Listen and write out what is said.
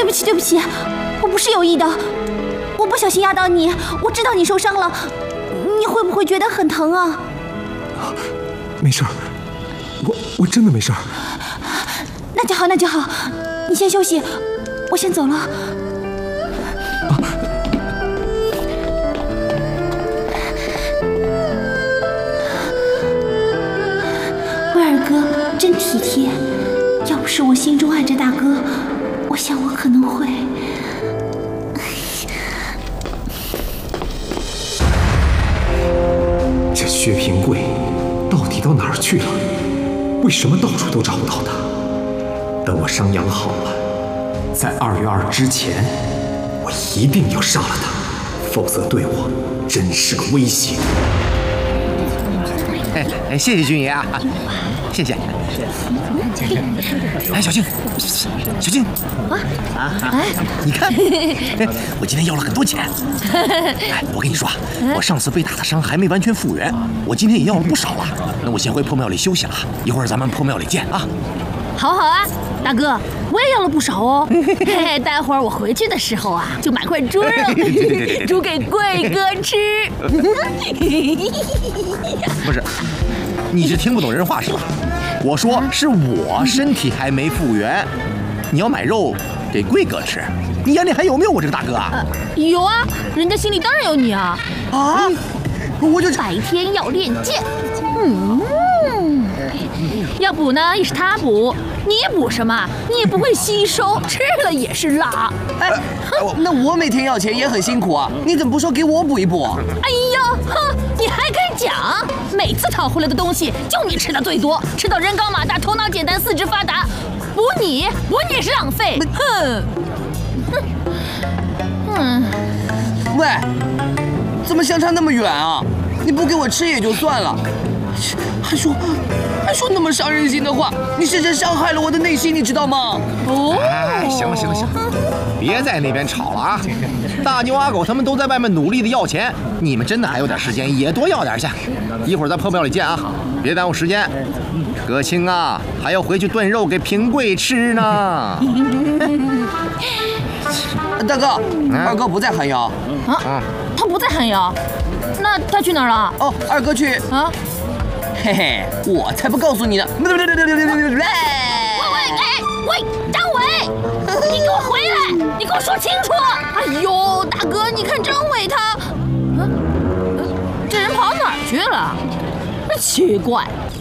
不起，对不起，我不是有意的，我不小心压到你，我知道你受伤了，你会不会觉得很疼啊？ 没事儿，我真的没事儿。 那就好，那就好，你先休息，我先走了。威尔哥真体贴，要不是我心中爱着大哥，我想我可能会…… 这薛平贵到底到哪儿去了？为什么到处都找不到他？等我伤养好了，在2月2之前，我一定要杀了他，否则对我真是个威胁。 谢谢军爷啊，谢谢。哎，小静，小静，你看，我今天要了很多钱。哎，我跟你说，我上次被打的伤还没完全复原，我今天也要了不少了。那我先回破庙里休息了，一会儿咱们破庙里见啊。 好好啊，大哥，我也要了不少哦。待会儿我回去的时候啊，就买块猪肉，煮给贵哥吃。 不是，你是听不懂人话是吧？我说是我身体还没复原，你要买肉给贵哥吃，你眼里还有没有我这个大哥啊？ 有啊，人家心里当然有你啊。 啊，我就白天要练剑，要补呢也是他补，你补什么？你也不会吸收，吃了也是辣。 哎，那我每天要钱也很辛苦啊，你怎么不说给我补一补？ 哎呀，哼，你还敢讲？每次讨回来的东西，就你吃的最多，吃到人高马大，头脑简单，四肢发达，补你也是浪费。 喂，怎么相差那么远啊？你不给我吃也就算了，还说那么伤人心的话，你深深伤害了我的内心，你知道吗？ 哎，行了，别在那边吵了啊！大牛阿狗他们都在外面努力的要钱，你们真的还有点时间，也多要点去。一会儿在破庙里见啊，别耽误时间。葛青啊，还要回去炖肉给平贵吃呢。 大哥，二哥不在寒窑啊？他不在寒窑，那他去哪儿了？ 哦，二哥去啊。嘿嘿，我才不告诉你呢！ 喂，张伟，你给我回来！你给我说清楚！哎呦，大哥，你看张伟他，这人跑哪儿去了？奇怪，